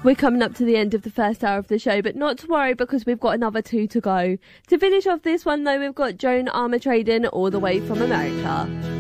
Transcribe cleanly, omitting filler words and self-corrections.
We're coming up to the end of the first hour of the show, but not to worry because we've got another 2 to go. To finish off this one, though, we've got Joan Armatrading, All the Way from America.